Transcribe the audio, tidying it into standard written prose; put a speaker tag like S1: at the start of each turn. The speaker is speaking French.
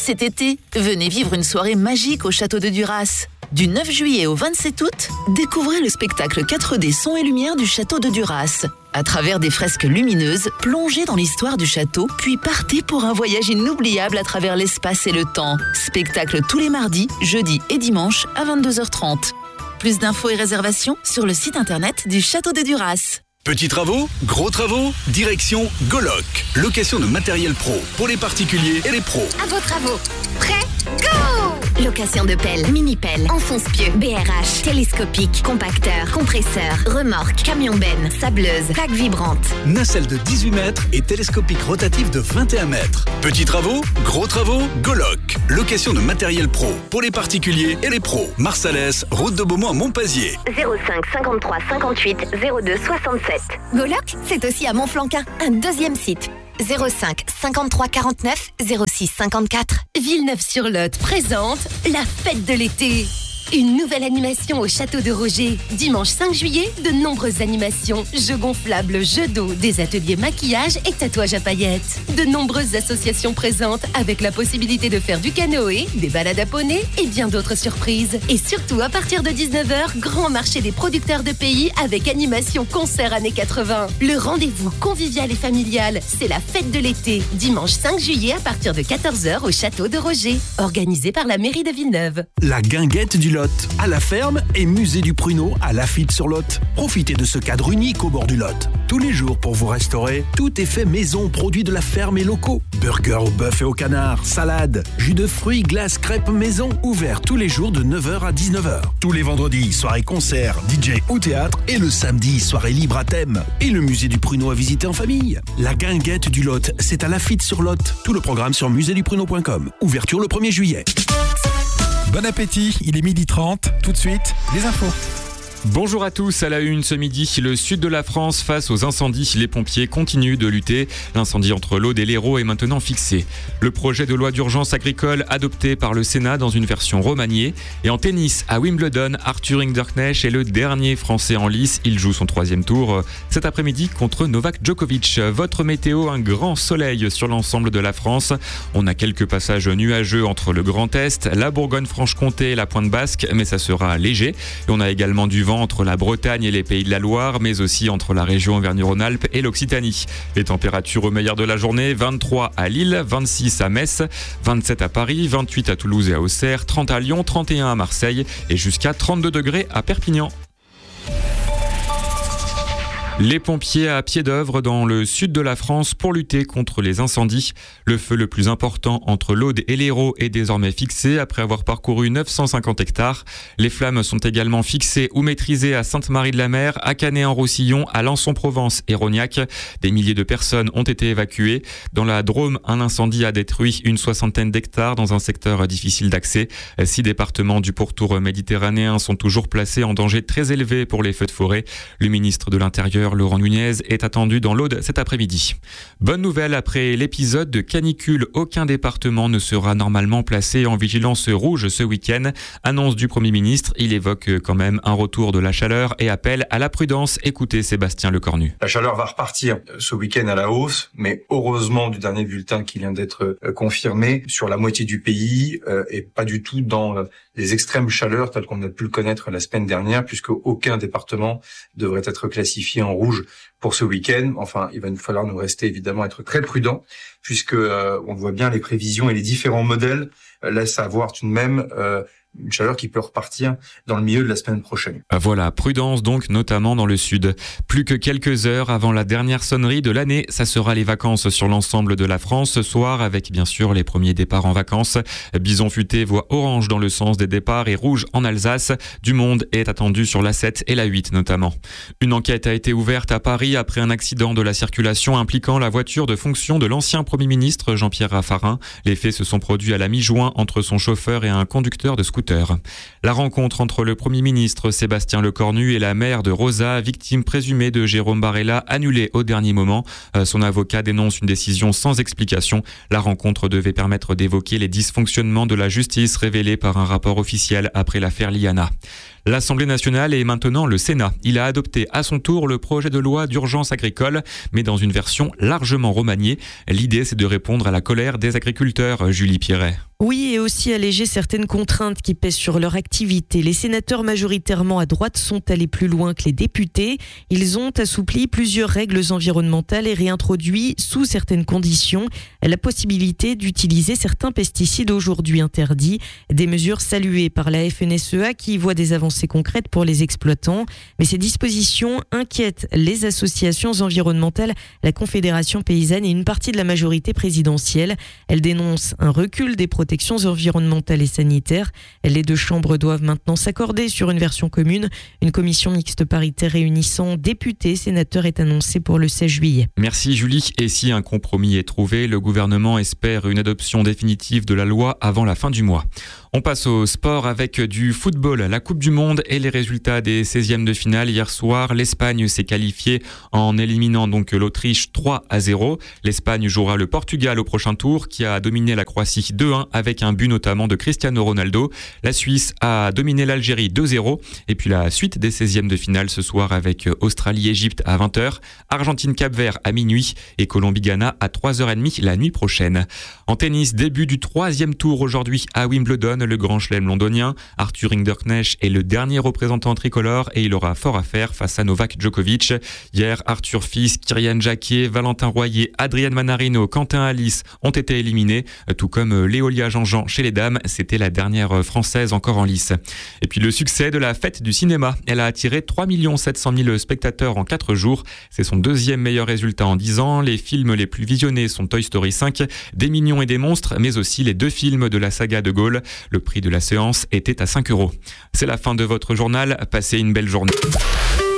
S1: Cet été, venez vivre une soirée magique au château de Duras. Du 9 juillet au 27 août, découvrez le spectacle 4D son et lumière du château de Duras. À travers des fresques lumineuses, plongez dans l'histoire du château, puis partez pour un voyage inoubliable à travers l'espace et le temps. Spectacle tous les mardis, jeudis et dimanches à 22h30. Plus d'infos et réservations sur le site internet du château de Duras.
S2: Petits travaux, gros travaux, direction Goloc. Location de matériel pro pour les particuliers et les pros.
S3: À vos travaux. Prêt? Go! Location de pelles, mini-pelles, enfonce-pieux, BRH, télescopique, compacteur, compresseur, remorque, camion-benne, sableuse, plaque vibrante.
S2: Nacelle de 18 mètres et télescopique rotatif de 21 mètres. Petits travaux, gros travaux, Goloc. Location de matériel pro pour les particuliers et les pros. Marsalès, route de Beaumont à Montpazier.
S3: 05 53 58 02 67. Goloc, c'est aussi à Montflanquin, un deuxième site. 05 53 49 06 54.
S4: Villeneuve-sur-Lot présente la fête de l'été. Une nouvelle animation au château de Roger. Dimanche 5 juillet, de nombreuses animations. Jeux gonflables, jeux d'eau, des ateliers maquillage et tatouage à paillettes. De nombreuses associations présentes avec la possibilité de faire du canoë, des balades à poney et bien d'autres surprises. Et surtout, à partir de 19h, grand marché des producteurs de pays avec animation concert années 80. Le rendez-vous convivial et familial, c'est la fête de l'été. Dimanche 5 juillet à partir de 14h au château de Roger. Organisé par la mairie de Villeneuve.
S5: La guinguette du Lot, à la ferme et musée du pruneau à Lafitte-sur-Lot. Profitez de ce cadre unique au bord du Lot. Tous les jours pour vous restaurer, tout est fait maison, produits de la ferme et locaux. Burgers au bœuf et au canard, salade, jus de fruits, glaces, crêpes maison. Ouvert tous les jours de 9h à 19h. Tous les vendredis, soirée concert, DJ ou théâtre. Et le samedi, soirée libre à thème. Et le musée du pruneau à visiter en famille. La guinguette du Lot, c'est à Lafitte-sur-Lot. Tout le programme sur musédupruneau.com. Ouverture le 1er juillet.
S6: Bon appétit, il est 12h30. Tout de suite, les infos.
S7: Bonjour à tous, à la une ce midi, le sud de la France face aux incendies, les pompiers continuent de lutter. L'incendie entre l'Aude et l'Hérault est maintenant fixé. Le projet de loi d'urgence agricole adopté par le Sénat dans une version remaniée. Et en tennis, à Wimbledon, Arthur Hinderknecht est le dernier Français en lice. Il joue son 3e tour cet après-midi contre Novak Djokovic. Votre météo, un grand soleil sur l'ensemble de la France. On a quelques passages nuageux entre le Grand Est, la Bourgogne-Franche-Comté et la Pointe Basque, mais ça sera léger. Et on a également du vent entre la Bretagne et les Pays de la Loire, mais aussi entre la région Auvergne-Rhône-Alpes et l'Occitanie. Les températures au meilleur de la journée, 23 à Lille, 26 à Metz, 27 à Paris, 28 à Toulouse et à Auxerre, 30 à Lyon, 31 à Marseille et jusqu'à 32 degrés à Perpignan. Les pompiers à pied d'œuvre dans le sud de la France pour lutter contre les incendies. Le feu le plus important entre l'Aude et l'Hérault est désormais fixé après avoir parcouru 950 hectares. Les flammes sont également fixées ou maîtrisées à Sainte-Marie-de-la-Mer, à Canet-en-Roussillon, à Lançon-Provence et Rognac. Des milliers de personnes ont été évacuées. Dans la Drôme, un incendie a détruit une 60aine d'hectares dans un secteur difficile d'accès. 6 départements du pourtour méditerranéen sont toujours placés en danger très élevé pour les feux de forêt. Le ministre de l'Intérieur, Laurent Nunez, est attendu dans l'Aude cet après-midi. Bonne nouvelle, après l'épisode de canicule, aucun département ne sera normalement placé en vigilance rouge ce week-end. Annonce du Premier ministre, il évoque quand même un retour de la chaleur et appelle à la prudence. Écoutez Sébastien Lecornu.
S8: La chaleur va repartir ce week-end à la hausse, mais heureusement du dernier bulletin qui vient d'être confirmé sur la moitié du pays et pas du tout dans les extrêmes chaleurs telles qu'on a pu le connaître la semaine dernière, puisque aucun département devrait être classifié en rouge pour ce week-end. Enfin, il va nous falloir nous rester évidemment être très prudents, puisque on voit bien les prévisions et les différents modèles laissent avoir tout de même une chaleur qui peut repartir dans le milieu de la semaine prochaine.
S7: Voilà, prudence donc, notamment dans le sud. Plus que quelques heures avant la dernière sonnerie de l'année, ça sera les vacances sur l'ensemble de la France ce soir, avec bien sûr les premiers départs en vacances. Bison Futé voit orange dans le sens des départs et rouge en Alsace. Du monde est attendu sur la 7 et la 8 notamment. Une enquête a été ouverte à Paris après un accident de la circulation impliquant la voiture de fonction de l'ancien Premier ministre Jean-Pierre Raffarin. Les faits se sont produits à la mi-juin entre son chauffeur et un conducteur de scooter. La rencontre entre le Premier ministre Sébastien Lecornu et la mère de Rosa, victime présumée de Jérôme Barella, annulée au dernier moment. Son avocat dénonce une décision sans explication. La rencontre devait permettre d'évoquer les dysfonctionnements de la justice révélés par un rapport officiel après l'affaire Liana. L'Assemblée nationale et maintenant le Sénat. Il a adopté à son tour le projet de loi d'urgence agricole, mais dans une version largement remaniée. L'idée l'idée, c'est de répondre à la colère des agriculteurs, Julie Pierret.
S9: Oui, et aussi alléger certaines contraintes qui pèsent sur leur activité. Les sénateurs majoritairement à droite sont allés plus loin que les députés. Ils ont assoupli plusieurs règles environnementales et réintroduit, sous certaines conditions, la possibilité d'utiliser certains pesticides aujourd'hui interdits. Des mesures saluées par la FNSEA qui voit des avancées concrètes pour les exploitants. Mais ces dispositions inquiètent les associations environnementales, la Confédération paysanne et une partie de la majorité présidentielle. Elles dénoncent un recul des protections environnementales et sanitaires. Les deux chambres doivent maintenant s'accorder sur une version commune. Une commission mixte paritaire réunissant députés, sénateurs est annoncée pour le 16 juillet.
S7: Merci Julie. Et si un compromis est trouvé, le gouvernement espère une adoption définitive de la loi avant la fin du mois. On passe au sport avec du football, la Coupe du Monde et les résultats des 16e de finale. Hier soir, l'Espagne s'est qualifiée en éliminant donc l'Autriche 3-0. L'Espagne jouera le Portugal au prochain tour qui a dominé la Croatie 2-1 avec un but notamment de Cristiano Ronaldo. La Suisse a dominé l'Algérie 2-0. Et puis la suite des 16e de finale ce soir avec Australie-Égypte à 20h, Argentine-Cap-Vert à minuit et Colombie-Ghana à 3h30 la nuit prochaine. En tennis, début du 3e tour aujourd'hui à Wimbledon. Le grand chelem londonien. Arthur Hinderknecht est le dernier représentant tricolore et il aura fort à faire face à Novak Djokovic. Hier, Arthur Fils, Kyrian Jacquet, Valentin Royer, Adrian Manarino, Quentin Alice ont été éliminés, tout comme Léolia Jean-Jean chez les dames. C'était la dernière française encore en lice. Et puis le succès de la fête du cinéma. Elle a attiré 3 700 000 spectateurs en 4 jours. C'est son deuxième meilleur résultat en 10 ans. Les films les plus visionnés sont Toy Story 5, Des Mignons et des Monstres, mais aussi les 2 films de la saga de Gaulle. Le prix de la séance était à 5 €. C'est la fin de votre journal. Passez une belle journée.